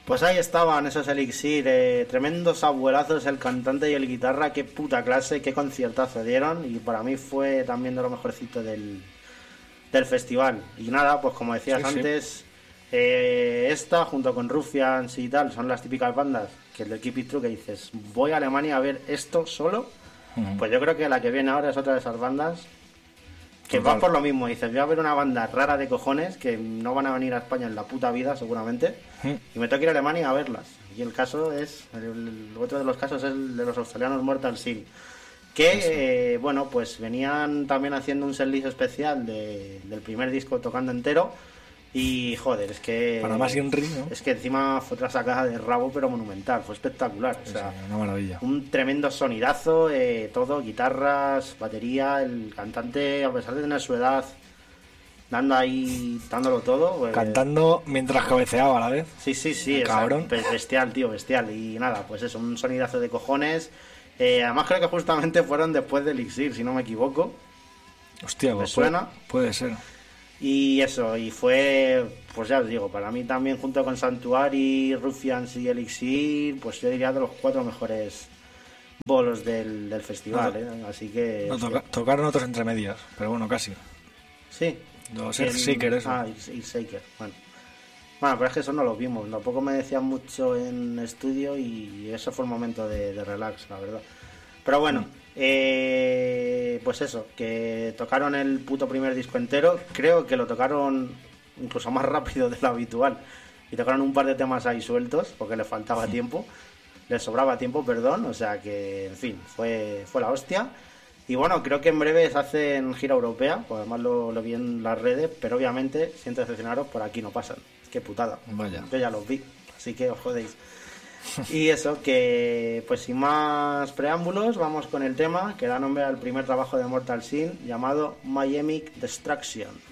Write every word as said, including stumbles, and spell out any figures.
Pues ahí estaban esos Elixir, eh, tremendos abuelazos, el cantante y el guitarra, qué puta clase, qué conciertazo dieron, y para mí fue también de lo mejorcito del, del festival. Y nada, pues como decías Sí, sí. antes, eh, esta junto con Ruffians y tal, son las típicas bandas que el del Keep It True que dices, voy a Alemania a ver esto solo, Ujú. pues yo creo que la que viene ahora es otra de esas bandas que Total. va por lo mismo, dices, voy a ver una banda rara de cojones que no van a venir a España en la puta vida seguramente, Ujú. y me tengo que ir a Alemania a verlas. Y el caso es, el, el otro de los casos es el de los australianos Mortal Sin, que eh, bueno, pues venían también haciendo un setlist especial de, del primer disco tocando entero, y joder, es que Para más Inri, ¿no? es que encima fue otra sacada de rabo pero monumental, fue espectacular, o Sí, sea, sí, una maravilla. un tremendo sonidazo, eh, todo, guitarras, batería, el cantante, a pesar de tener su edad, dando ahí, dándolo todo. Pues, Cantando mientras cabeceaba a la vez. sí, sí, sí, Cabrón. o sea, bestial, tío, bestial. Y nada, pues eso, un sonidazo de cojones. Eh, además creo que justamente fueron después de Elixir, si no me equivoco. Hostia, ¿Me pues suena? Puede, puede ser. Y eso, y fue, pues ya os digo, para mí también junto con Sanctuary, Ruffians y Elixir, pues yo diría de los cuatro mejores bolos del, del festival, No, ¿eh? Así que... No, hostia. toca- tocaron otros entre medias, pero bueno, casi. Sí. Los El- Earthshaker, eso. Ah, Earthshaker, bueno. Bueno, pero es que eso no lo vimos, tampoco me decían mucho en estudio y eso fue un momento de, de relax, la verdad. Pero bueno, eh, pues eso, que tocaron el puto primer disco entero, creo que lo tocaron incluso más rápido de lo habitual y tocaron un par de temas ahí sueltos porque les faltaba tiempo, les sobraba tiempo, perdón, o sea que, en fin, fue, fue la hostia. Y bueno, creo que en breve se hacen gira europea, pues además lo, lo vi en las redes, pero obviamente, siento decepcionaros, por aquí no pasan. Qué putada. Vaya. Yo ya los vi, así que os jodéis. Y eso, que pues sin más preámbulos, vamos con el tema que da nombre al primer trabajo de Mortal Sin, llamado Miamic Destruction.